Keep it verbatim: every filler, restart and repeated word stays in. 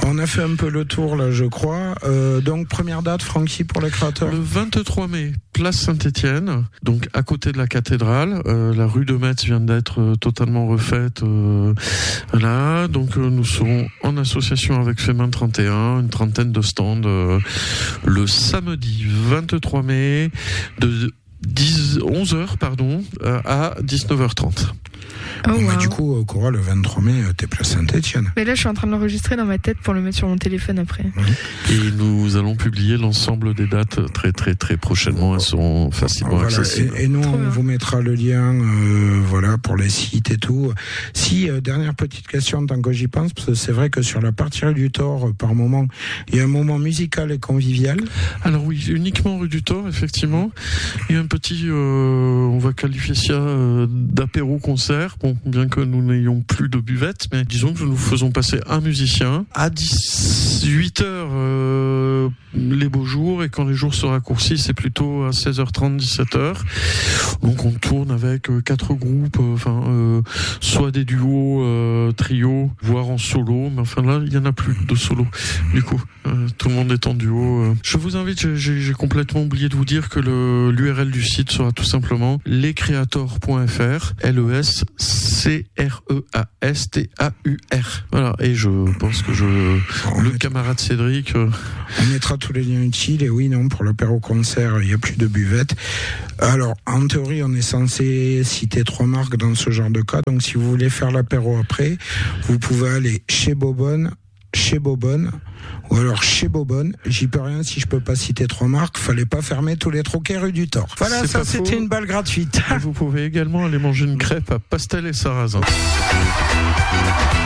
On a fait un peu le tour là, je crois. Euh, donc première date, Francky, pour les créateurs. Le vingt-trois mai, place Saint-Étienne, donc à côté de la cathédrale. Euh, la rue de Metz vient d'être euh, totalement refaite. Euh, là, donc euh, nous serons en association avec Femin trente et un, une trentaine de stands euh, le samedi vingt-trois mai de dix, onze heures pardon, euh, à dix-neuf heures trente. Oh, bon, wow. Mais du coup, Cora, le vingt-trois mai, t'es place Saint-Étienne. Mais là, je suis en train de l'enregistrer dans ma tête pour le mettre sur mon téléphone après. Mmh. Et nous allons publier l'ensemble des dates très très très prochainement. Elles seront facilement voilà. accessibles. Et, et nous, on vous mettra le lien, euh, voilà, pour les sites et tout. Si euh, dernière petite question, tant que j'y pense, parce que c'est vrai que sur la partie rue du Thor, euh, par moment, il y a un moment musical et convivial. Alors oui, uniquement rue du Thor, effectivement. Il y a un petit, euh, on va qualifier ça euh, d'apéro-concert. Bon, bien que nous n'ayons plus de buvette, mais disons que nous faisons passer un musicien à dix-huit heures euh, les beaux jours, et quand les jours se raccourcissent, c'est plutôt à seize heures trente, dix-sept heures. Donc on tourne avec euh, quatre groupes, enfin euh, euh, soit des duos, euh, trios, voire en solo, mais enfin là il y en a plus de solo. Du coup, euh, tout le monde est en duo. Euh. Je vous invite, j'ai, j'ai complètement oublié de vous dire que le l'U R L du site sera tout simplement lescreators point f r, L E S C R E A S T A U R. Voilà, et je pense que je on le met... camarade Cédric... Euh... On mettra tous les liens utiles, et oui, non, pour l'apéro-concert, il n'y a plus de buvette. Alors, en théorie, on est censé citer trois marques dans ce genre de cas, donc si vous voulez faire l'apéro après, vous pouvez aller chez Bobonne, chez Bobonne, ou alors chez Bobonne. J'y peux rien si je peux pas citer trois marques. Fallait pas fermer tous les troquets rue du Thor. Voilà, c'est ça c'était faux. Une balle gratuite. Vous pouvez également aller manger une crêpe à Pastel et Sarrasin.